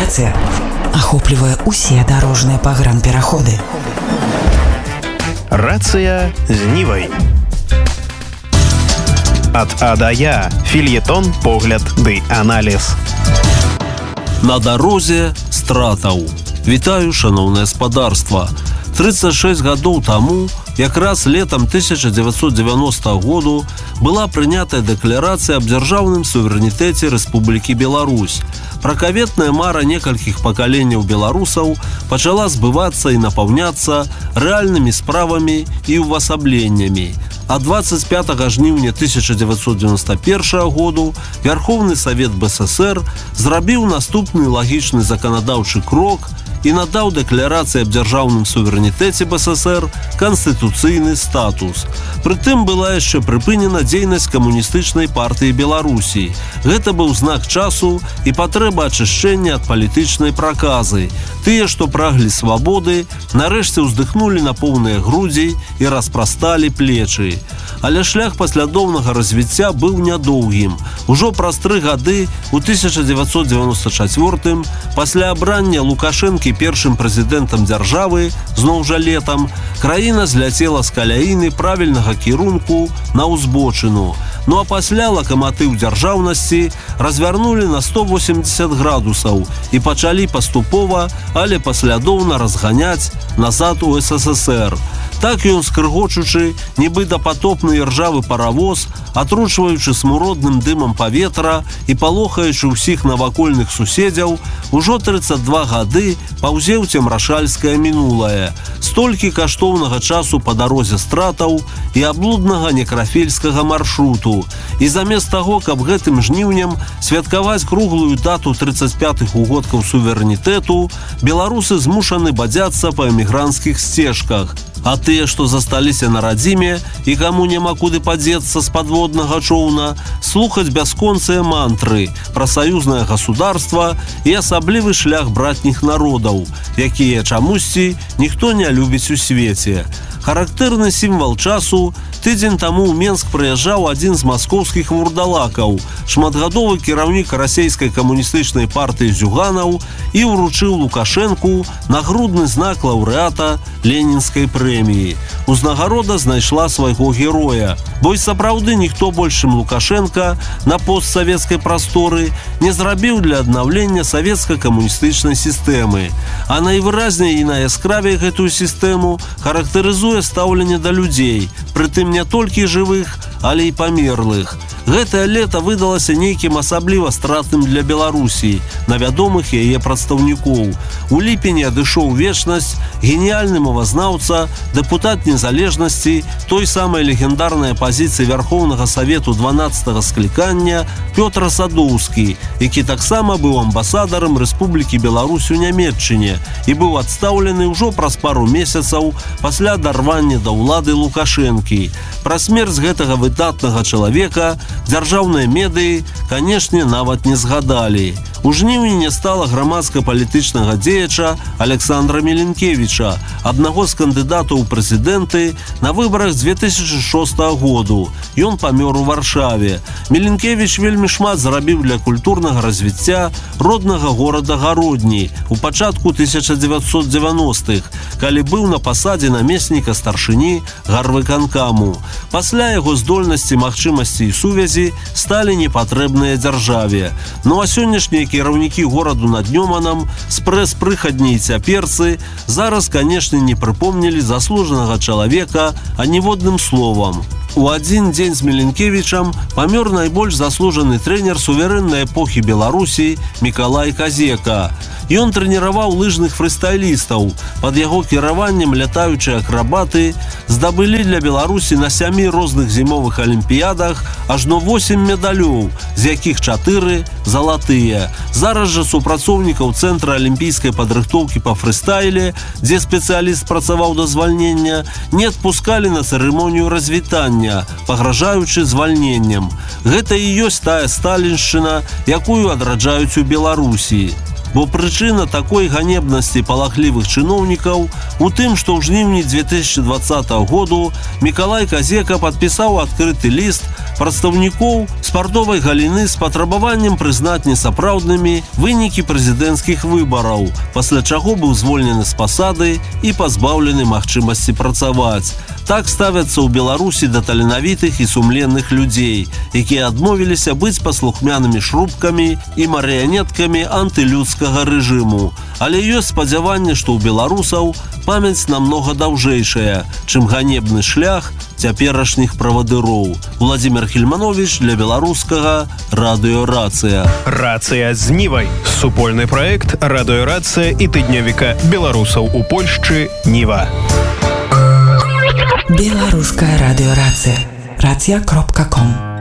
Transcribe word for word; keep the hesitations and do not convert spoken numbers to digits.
Навігацыя ахоплівае ўсе дарожныя пагранпераходы. Рацыя з Нівай. Ад А да Я. Фельетон, погляд ды аналіз. На дарозе стратаў. Вітаю, шаноўнае спадарства. тридцать шесть гадоў таму, якраз летам тысяча девятьсот девяностого году, была прынятая дэкларацыя аб дзяржаўным суверэнітэце Рэспублікі Беларусь. Пракаветная мара некалькіх пакаленняў беларусаў пачала збывацца і напаўняцца рэальнымі справамі і ўвасабленнямі. А двадцать пятого жніўня тысяча девятьсот девяносто первого году Верховны Савет Бэ Эс Эс Эр зрабіў наступны лагічны заканадаўчы крок і надаў дэкларацыі аб дзяржаўным суверэнітэце Бэ Эс Эс Эр канстытуцыйны статус. Прытым была яшчэ прыпынена дзейнасць камуністычнай партыі Беларусі. Гэта быў знак часу і патрэба ачышчэння ад палітычнай праказы. Тыя, што праглі свабоды, нарэшце ўздыхнулі на поўныя грудзі і распрасталі плечы. Але шлях паслядоўнага развіцця быў нядоўгім. Ужо праз тры гады у тысяча девятьсот девяносто четвёртым пасля абрання Лукашэнкі першым прэзідэнтам дзяржавы, зноў жа летам, краіна зляцела з каляіны правільнага кірунку на ўзбочыну. Ну а пасля лакаматыў дзяржаўнасці развярнулі на сто восемьдесят градусаў і пачалі паступова, але паслядоўна разганяць назад у Эс Эс Эс Эр. Так ён, скрыгочучы, нібы дапатопны іржавы паравоз, атручваючы смуродным дымам паветра і палохаючы ўсіх навакольных суседзяў, ужо тридцать два гады паўзе ў цемрашальскае мінулае. Столькі каштоўнага часу па дарозе стратаў і аблуднага некрафельскага маршруту. І замест таго, каб гэтым жніўнем святкаваць круглую дату тридцать пятых угодкаў суверэнітэту, беларусы змушаны бадзяцца па эмігранцкіх сцежках. А тыя, што засталіся на радзіме і каму няма куды падзецца з падводнага чоўна, слухаць бясконцыя мантры пра саюзнае государства і асаблівы шлях братніх народаў, якія чамусьці ніхто не любіць у свеце. Характэрны сімвал часу, тыдзень таму ў Менск прыязджаў адзін з маскоўскіх вурдалакаў, шматгадовы кіраўнік расейскай камуністычнай партыі Зюганаў, і ўручыў Лукашэнку нагрудны знак лаўрэата Ленінскай прэміі. Узнагарода знайшла свайго героя, бо і сапраўды ніхто больш, чым Лукашэнка, на постсавецкай прасторы не зрабіў для аднаўлення савецка-камуністычнай сістэмы. А найвыразней і найяскравей гэтую сістэму характарызуе стаўленне да людзей, прытым не толькі жывых, але і памерлых. Гэтае лета выдалася нейкім асабліва стратным для Беларусі, на вядомых яе прадстаўнікоў. У ліпені адышоў вечнасць геніяльны мовазнаўца, дэпутат незалежнасці, той самай легендарнай апазіцыі Верховнага Савету дванаццатага склікання Пётр Садоўскі, які таксама быў амбасадарам Рэспублікі Беларусь у Нямецчыне і быў адстаўлены ўжо праз пару месяцаў пасля дарвання да ўлады Лукашэнкі. Пра смерць гэтага выдатнага чалавека дзяржаўныя медыі, канешне, нават не згадалі. У жніўні не стала грамадска-палітычнага дзеяча Александра Меленкевіча, аднаго з кандыдатаў у прэзідэнты на выбарах две тысячи шостого году. Ён памёр у Варшаве. Меленкевіч вельмі шмат зрабіў для культурнага развіцця роднага горада Гародні у пачатку тысяча девятьсот девяностых, калі быў на пасадзе намесніка старшыні гарвыканкаму. Пасля яго здольнасці, магчымасці і сувязі сталі непатрэбныя дзяржаве. Ну а сённяшнія кіраўнікі гораду над Нёманам, спрэс-прыхадні і цяперцы зараз, канешне, не прыпомнілі заслужанага чалавека аніводным словам. У адзін дзень з Меленкевічам памёр найбольш заслужаны трэнер суверэннай эпохі Беларусі Мікалай Казека. Ён трэніраваў лыжных фрыстайлістаў. Пад яго кіраваннем лятаючыя акрабаты здабылі для Беларусі на сямі розных зімовых алімпіядах ажно восемь медалёў, з якіх чатыры залатыя. Зараз жа супрацоўнікаў Цэнтра алімпійскай падрыхтоўкі па фрыстайле, дзе спецыяліст працаваў да звальнення, не адпускалі на цырымонію развітання, пагражаючы звальненнем. Гэта і ёсць тая сталіншчына, якую адраджаюць у Беларусі. Бо прычына такой ганебнасці палахлівых чыноўнікаў у тым, што ў жніўні две тысячи двадцатого году Мікалай Казека падпісаў адкрыты ліст прадстаўнікоў спартовай галіны з патрабаваннем прызнаць несапраўднымі вынікі прэзідэнцкіх выбараў, пасля чаго быў звольнены з пасады і пазбаўлены магчымасці працаваць. Так ставяцца ў Беларусі да таленавітых і сумленных людзей, якія адмовіліся быць паслухмянымі шрубкамі і марыянеткамі антылюдскага рэжыму. Але ёсць спадзяванне, што ў беларусаў памяць намнога даўжэйшая, чым ганебны шлях цяперашніх правадыроў. Владзімир Хельманович для беларускага радыё «Рацыя». «Рацыя з Нівай» – супольны праект радыё «Рацыя» і тыднёвіка беларусаў у Польшчы «Ніва». Беларуская радыё «Рацыя». рацыя кропка ком